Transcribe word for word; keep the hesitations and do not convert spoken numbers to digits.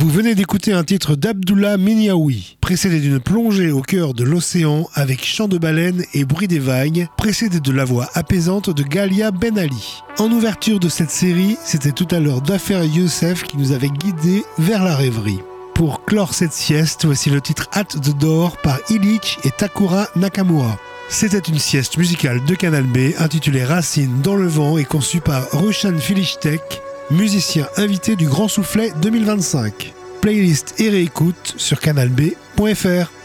Vous venez d'écouter un titre d'Abdullah Minyaoui, précédé d'une plongée au cœur de l'océan avec chant de baleine et bruit des vagues, précédé de la voix apaisante de Galia Ben Ali. En ouverture de cette série, c'était tout à l'heure Dafer Youssef qui nous avait guidés vers la rêverie. Pour clore cette sieste, voici le titre At the Door par Illich et Takura Nakamura. C'était une sieste musicale de Canal B intitulée Racine dans le vent et conçue par Roshan Filishtek, musicien invité du Grand Soufflet deux mille vingt-cinq. Playlist et réécoute sur canal b point f r.